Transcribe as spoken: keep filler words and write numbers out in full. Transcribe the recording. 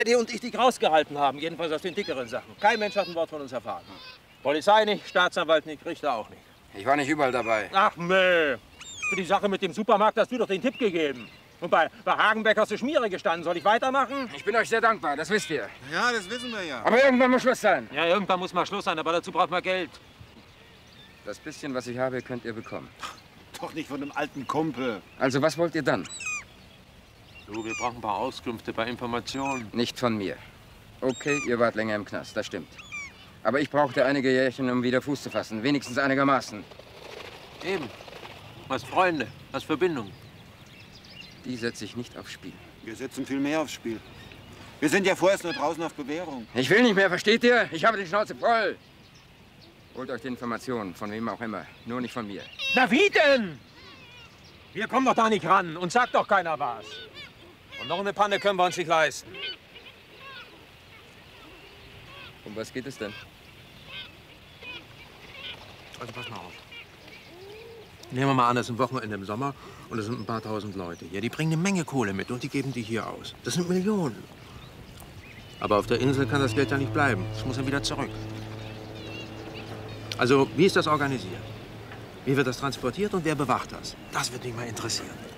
Eddie und ich dich rausgehalten haben, jedenfalls aus den dickeren Sachen. Kein Mensch hat ein Wort von uns erfahren. Polizei nicht, Staatsanwalt nicht, Richter auch nicht. Ich war nicht überall dabei. Ach nee, für die Sache mit dem Supermarkt hast du doch den Tipp gegeben. Und bei, bei Hagenbeck hast du Schmiere gestanden. Soll ich weitermachen? Ich bin euch sehr dankbar, das wisst ihr. Ja, das wissen wir ja. Aber irgendwann muss Schluss sein. Ja, irgendwann muss mal Schluss sein, aber dazu braucht man Geld. Das bisschen, was ich habe, könnt ihr bekommen. Doch nicht von einem alten Kumpel. Also, was wollt ihr dann? Du, wir brauchen ein paar Auskünfte, ein paar Informationen. Nicht von mir. Okay, ihr wart länger im Knast, das stimmt. Aber ich brauchte einige Jährchen, um wieder Fuß zu fassen. Wenigstens einigermaßen. Eben. Was Freunde, was Verbindungen. Die setze ich nicht aufs Spiel. Wir setzen viel mehr aufs Spiel. Wir sind ja vorerst nur draußen auf Bewährung. Ich will nicht mehr, versteht ihr? Ich habe die Schnauze voll. Holt euch die Informationen, von wem auch immer. Nur nicht von mir. Na wie denn? Wir kommen doch da nicht ran und sagt doch keiner was. Und noch eine Panne können wir uns nicht leisten. Um was geht es denn? Also pass mal auf. Nehmen wir mal an, das ist ein Wochenende im Sommer und es sind ein paar tausend Leute. Ja, die bringen eine Menge Kohle mit und die geben die hier aus. Das sind Millionen. Aber auf der Insel kann das Geld ja nicht bleiben. Es muss dann wieder zurück. Also, wie ist das organisiert? Wie wird das transportiert und wer bewacht das? Das würde mich mal interessieren.